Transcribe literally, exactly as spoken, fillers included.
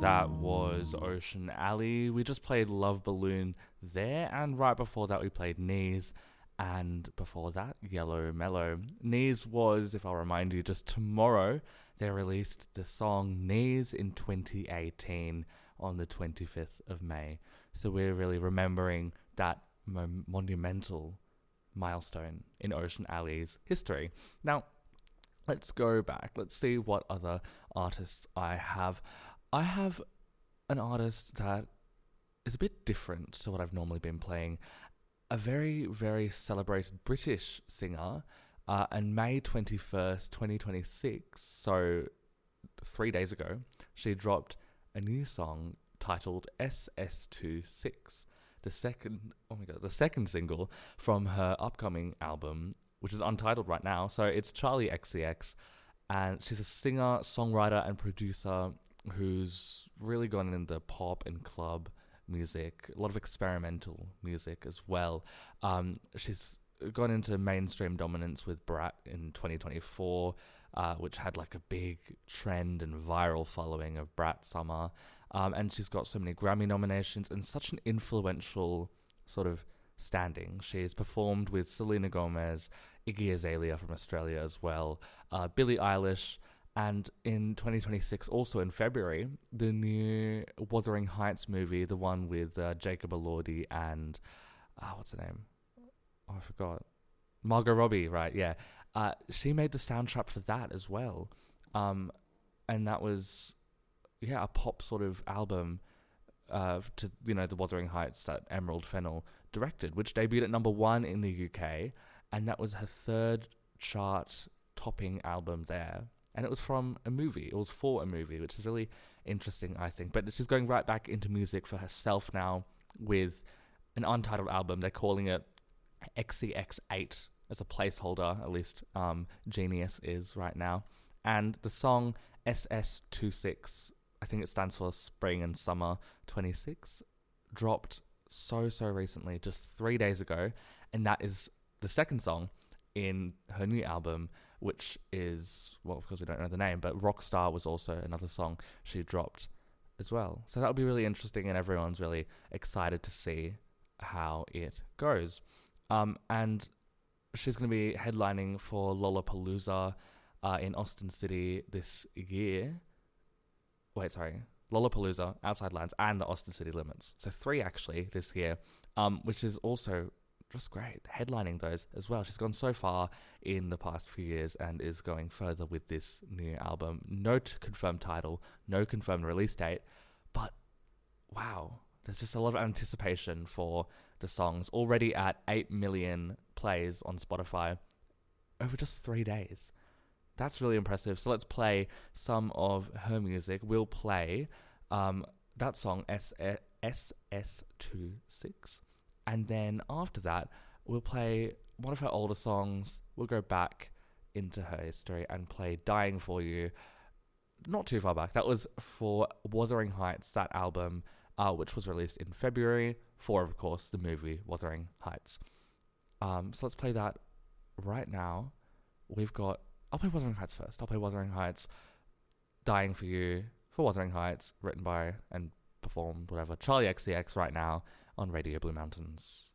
that was Ocean Alley. We just played Love Balloon there, and right before that we played Knees, and before that, Yellow Mellow. Knees was, if I'll remind you, just tomorrow they released the song Knees in twenty eighteen on the twenty-fifth of May. So we're really remembering that mo- monumental milestone in Ocean Alley's history. Now, let's go back. Let's see what other artists I have. I have an artist that is a bit different to what I've normally been playing. A very, very celebrated British singer. Uh, and May twenty-first, twenty twenty-six, so three days ago, she dropped a new song titled S S twenty-six. The second, oh my god, the second single from her upcoming album, which is untitled right now. So it's Charlie X C X, and she's a singer, songwriter, and producer who's really gone into pop and club music, a lot of experimental music as well. Um, she's gone into mainstream dominance with Brat in twenty twenty-four, uh, which had like a big trend and viral following of Brat Summer. Um, and she's got so many Grammy nominations and such an influential sort of standing. She's performed with Selena Gomez, Iggy Azalea from Australia as well, uh, Billie Eilish, and in twenty twenty-six, also in February, the new Wuthering Heights movie, the one with uh, Jacob Elordi and, uh, what's her name? Oh, I forgot. Margot Robbie, right, yeah. Uh, she made the soundtrack for that as well. Um, and that was... yeah, a pop sort of album uh, to, you know, the Wuthering Heights that Emerald Fennell directed, which debuted at number one in the U K, and that was her third chart-topping album there. And it was from a movie. It was for a movie, which is really interesting, I think. But she's going right back into music for herself now with an untitled album. They're calling it X C X eight as a placeholder, at least um, Genius is right now. And the song S S twenty-six... I think it stands for Spring and Summer twenty-six, dropped so, so recently, just three days ago. And that is the second song in her new album, which is, well, of course we don't know the name, but Rockstar was also another song she dropped as well. So that'll be really interesting, and everyone's really excited to see how it goes. Um, and she's going to be headlining for Lollapalooza uh, in Austin City this year. Wait, sorry. Lollapalooza, Outside Lands, and the Austin City Limits. So three, actually, this year, um, which is also just great. Headlining those as well. She's gone so far in the past few years and is going further with this new album. No t- confirmed title, no confirmed release date, but wow, there's just a lot of anticipation for the songs. Already at eight million plays on Spotify over just three days. That's really impressive. So let's play some of her music. We'll play um, that song, S S twenty-six. And then after that, we'll play one of her older songs. We'll go back into her history and play Dying For You. Not too far back. That was for Wuthering Heights, that album, uh, which was released in February for, of course, the movie Wuthering Heights. Um, so let's play that right now. We've got... I'll play Wuthering Heights first. I'll play Wuthering Heights, Dying For You, for Wuthering Heights, written by and performed, whatever, Charlie X C X right now on Radio Blue Mountains.